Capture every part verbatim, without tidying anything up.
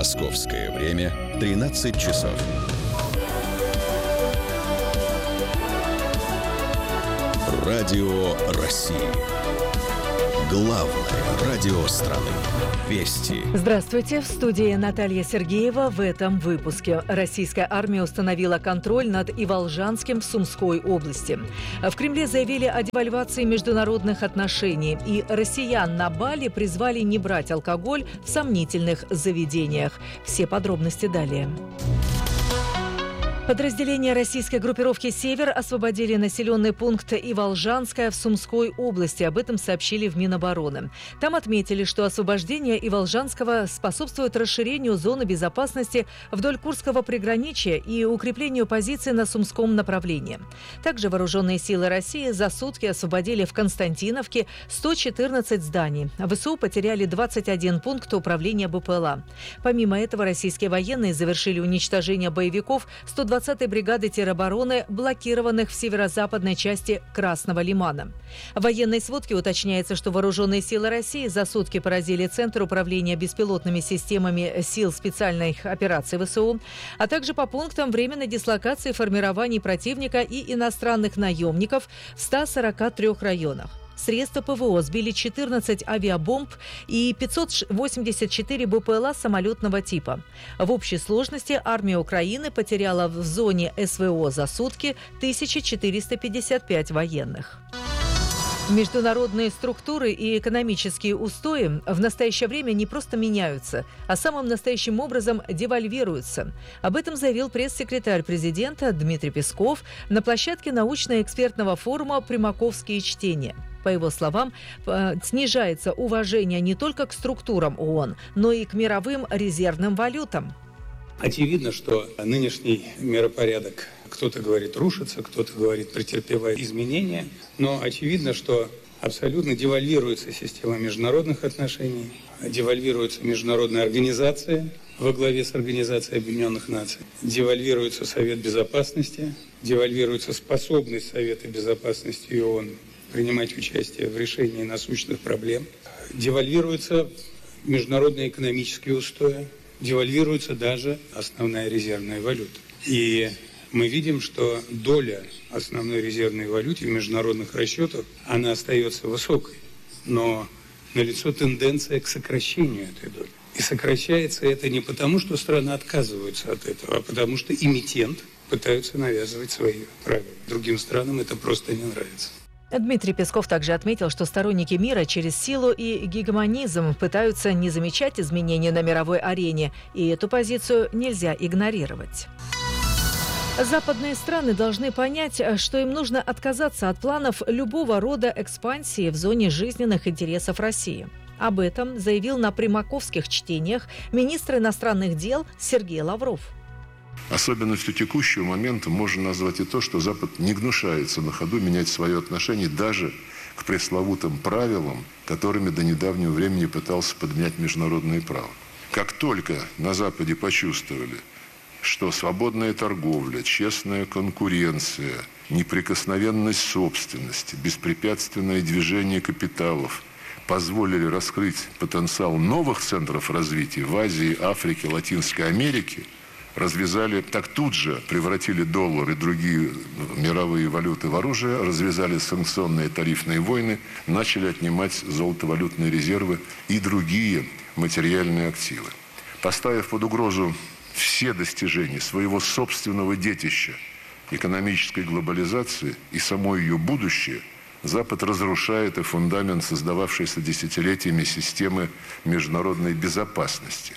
Московское время тринадцать часов. Радио России. Главное радио страны. Вести. Здравствуйте. В студии Наталья Сергеева. В этом выпуске. Российская армия установила контроль над Иволжанским в Сумской области. В Кремле заявили о девальвации международных отношений. И россиян на Бали призвали не брать алкоголь в сомнительных заведениях. Все подробности далее. Подразделения российской группировки «Север» освободили населенный пункт Иволжанская в Сумской области. Об этом сообщили в Минобороны. Там отметили, что освобождение Иволжанского способствует расширению зоны безопасности вдоль Курского приграничья и укреплению позиций на Сумском направлении. Также вооруженные силы России за сутки освободили в Константиновке сто четырнадцать зданий. ВСУ потеряли двадцать один пункт управления БПЛА. Помимо этого, российские военные завершили уничтожение боевиков сто двадцатой бригады теробороны, блокированных в северо-западной части Красного Лимана. В военной сводке уточняется, что вооруженные силы России за сутки поразили Центр управления беспилотными системами сил специальных операций ВСУ, а также по пунктам временной дислокации формирований противника и иностранных наемников в ста сорока трёх районах. Средства ПВО сбили четырнадцать авиабомб и пятьсот восемьдесят четыре БПЛА самолетного типа. В общей сложности армия Украины потеряла в зоне СВО за сутки тысяча четыреста пятьдесят пять военных. Международные структуры и экономические устои в настоящее время не просто меняются, а самым настоящим образом девальвируются. Об этом заявил пресс-секретарь президента Дмитрий Песков на площадке научно-экспертного форума «Примаковские чтения». По его словам, снижается уважение не только к структурам ООН, но и к мировым резервным валютам. Очевидно, что нынешний миропорядок, кто-то говорит, рушится, кто-то говорит, претерпевает изменения, но очевидно, что абсолютно девальвируется система международных отношений, девальвируется международная организация во главе с Организацией Объединенных Наций, девальвируется Совет Безопасности, девальвируется способность Совета Безопасности и ООН принимать участие в решении насущных проблем, девальвируются международные экономические устои, девальвируется даже основная резервная валюта. И мы видим, что доля основной резервной валюты в международных расчетах, она остается высокой, но налицо тенденция к сокращению этой доли. И сокращается это не потому, что страны отказываются от этого, а потому что эмитент пытаются навязывать свои правила. Другим странам это просто не нравится. Дмитрий Песков также отметил, что сторонники мира через силу и гегемонизм пытаются не замечать изменения на мировой арене, и эту позицию нельзя игнорировать. Западные страны должны понять, что им нужно отказаться от планов любого рода экспансии в зоне жизненных интересов России. Об этом заявил на примаковских чтениях министр иностранных дел Сергей Лавров. Особенностью текущего момента можно назвать и то, что Запад не гнушается на ходу менять свое отношение даже к пресловутым правилам, которыми до недавнего времени пытался подменять международное право. Как только на Западе почувствовали, что свободная торговля, честная конкуренция, неприкосновенность собственности, беспрепятственное движение капиталов позволили раскрыть потенциал новых центров развития в Азии, Африке, Латинской Америке, развязали, так тут же превратили доллар и другие мировые валюты в оружие, развязали санкционные тарифные войны, начали отнимать золотовалютные резервы и другие материальные активы. Поставив под угрозу все достижения своего собственного детища экономической глобализации и само ее будущее, Запад разрушает и фундамент создававшейся десятилетиями системы международной безопасности.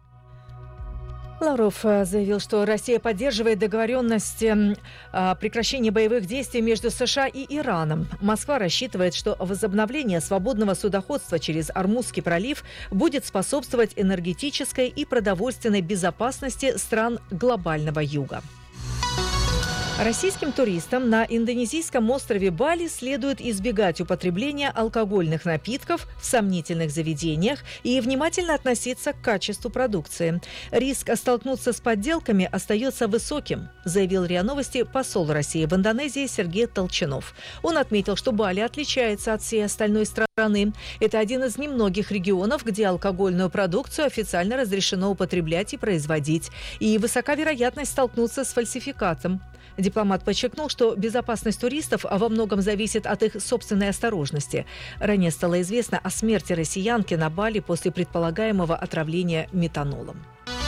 Лавров заявил, что Россия поддерживает договоренность о прекращении боевых действий между США и Ираном. Москва рассчитывает, что возобновление свободного судоходства через Ормузский пролив будет способствовать энергетической и продовольственной безопасности стран глобального юга. Российским туристам на индонезийском острове Бали следует избегать употребления алкогольных напитков в сомнительных заведениях и внимательно относиться к качеству продукции. Риск столкнуться с подделками остается высоким, заявил РИА Новости посол России в Индонезии Сергей Толчинов. Он отметил, что Бали отличается от всей остальной страны. Это один из немногих регионов, где алкогольную продукцию официально разрешено употреблять и производить. И высока вероятность столкнуться с фальсификатом. Дипломат подчеркнул, что безопасность туристов во многом зависит от их собственной осторожности. Ранее стало известно о смерти россиянки на Бали после предполагаемого отравления метанолом.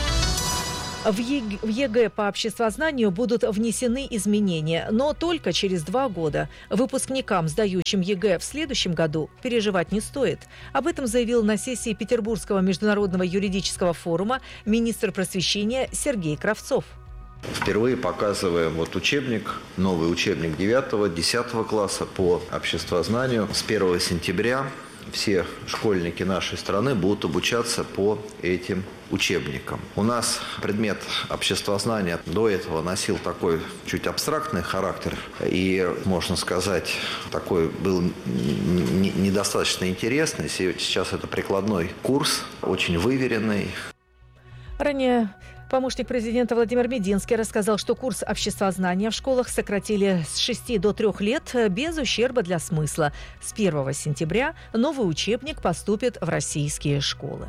В ЕГЭ по обществознанию будут внесены изменения, но только через два года. Выпускникам, сдающим ЕГЭ в следующем году, переживать не стоит. Об этом заявил на сессии Петербургского международного юридического форума министр просвещения Сергей Кравцов. Впервые показываем вот учебник, новый учебник девятого-десятого класса по обществознанию. С первого сентября все школьники нашей страны будут обучаться по этим учебникам. У нас предмет обществознания до этого носил такой чуть абстрактный характер и, можно сказать, такой был недостаточно интересный. Сейчас это прикладной курс, очень выверенный. Ранее помощник президента Владимир Мединский рассказал, что курс обществознания в школах сократили с шести до трех лет без ущерба для смысла. С первого сентября новый учебник поступит в российские школы.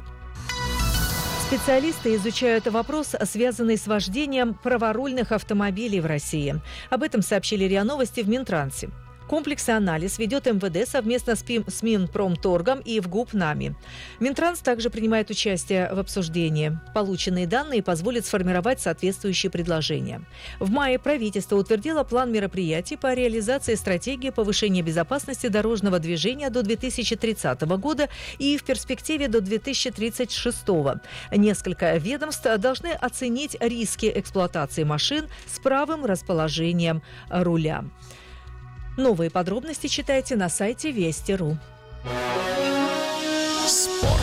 Специалисты изучают вопрос, связанный с вождением праворульных автомобилей в России. Об этом сообщили РИА Новости в Минтрансе. Комплексный анализ ведет МВД совместно с, Пим, с Минпромторгом и ВГУП-НАМИ. Минтранс также принимает участие в обсуждении. Полученные данные позволят сформировать соответствующие предложения. В мае правительство утвердило план мероприятий по реализации стратегии повышения безопасности дорожного движения до две тысячи тридцатого года и в перспективе до две тысячи тридцать шестого. Несколько ведомств должны оценить риски эксплуатации машин с правым расположением руля. Новые подробности читайте на сайте Вести точка ру. Спорт.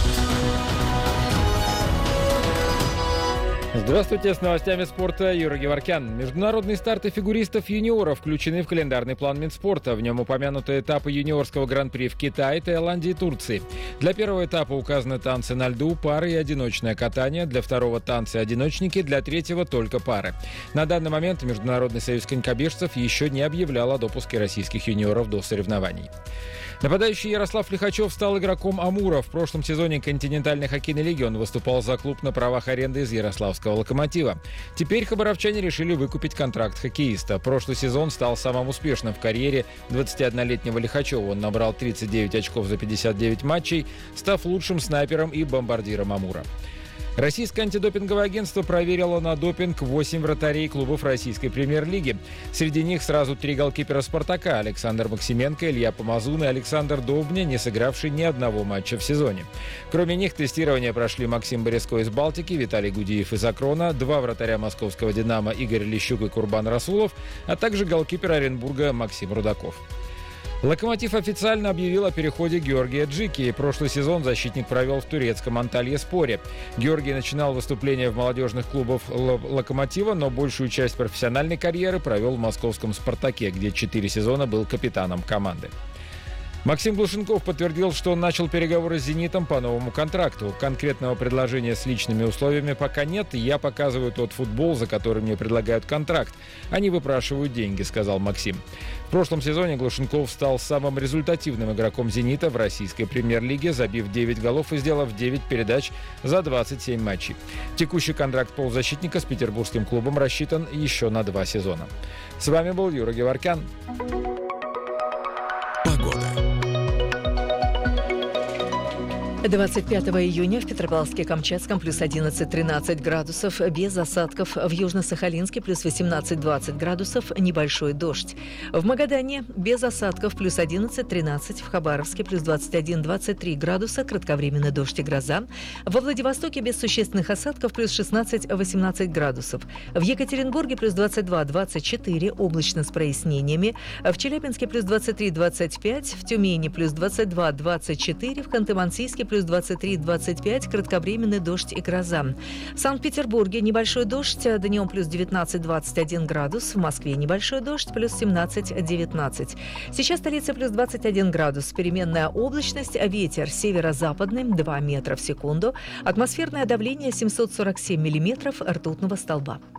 Здравствуйте, с новостями спорта Юра Геворкян. Международные старты фигуристов-юниоров включены в календарный план Минспорта. В нем упомянуты этапы юниорского гран-при в Китае, Таиланде и Турции. Для первого этапа указаны танцы на льду, пары и одиночное катание. Для второго танцы одиночники, для третьего только пары. На данный момент Международный союз конькобежцев еще не объявлял о допуске российских юниоров до соревнований. Нападающий Ярослав Лихачев стал игроком «Амура». В прошлом сезоне континентальной хоккейной лиги он выступал за клуб на правах аренды из ярославского «Локомотива». Теперь хабаровчане решили выкупить контракт хоккеиста. Прошлый сезон стал самым успешным в карьере двадцатиоднолетнего Лихачева. Он набрал тридцать девять очков за пятьдесят девять матчей, став лучшим снайпером и бомбардиром «Амура». Российское антидопинговое агентство проверило на допинг восемь вратарей клубов российской премьер-лиги. Среди них сразу три голкипера «Спартака» – Александр Максименко, Илья Помазун и Александр Довбня, не сыгравший ни одного матча в сезоне. Кроме них тестирование прошли Максим Бориско из «Балтики», Виталий Гудиев из «Акрона», два вратаря московского «Динамо» Игорь Лещук и Курбан Расулов, а также голкипер Оренбурга Максим Рудаков. «Локомотив» официально объявил о переходе Георгия Джики. Прошлый сезон защитник провел в турецком Антальяспоре. Георгий начинал выступления в молодежных клубах «Локомотива», но большую часть профессиональной карьеры провел в московском «Спартаке», где четыре сезона был капитаном команды. Максим Глушенков подтвердил, что он начал переговоры с «Зенитом» по новому контракту. Конкретного предложения с личными условиями пока нет, и я показываю тот футбол, за который мне предлагают контракт. Они выпрашивают деньги, сказал Максим. В прошлом сезоне Глушенков стал самым результативным игроком «Зенита» в российской премьер-лиге, забив девять голов и сделав девять передач за двадцать семь матчей. Текущий контракт полузащитника с петербургским клубом рассчитан еще на два сезона. С вами был Юра Геворкян. Погода. двадцать пятого июня в Петропавловске-Камчатском плюс одиннадцать-тринадцать градусов, без осадков. В Южно-Сахалинске плюс восемнадцать-двадцать градусов, небольшой дождь. В Магадане без осадков плюс одиннадцать-тринадцать, в Хабаровске плюс двадцать один-двадцать три градуса, кратковременный дождь и гроза. Во Владивостоке без существенных осадков плюс шестнадцать-восемнадцать градусов. В Екатеринбурге плюс двадцать два-двадцать четыре, облачно с прояснениями. В Челябинске плюс двадцать три-двадцать пять, в Тюмени плюс двадцать два-двадцать четыре, в Ханты-Мансийске плюс плюс двадцать три - двадцать пять, кратковременный дождь и гроза. В Санкт-Петербурге небольшой дождь, днем плюс девятнадцать - двадцать один градус, в Москве небольшой дождь, плюс семнадцать - девятнадцать. Сейчас столица плюс двадцать один градус, переменная облачность, ветер северо-западный два метра в секунду, атмосферное давление семьсот сорок семь миллиметров ртутного столба.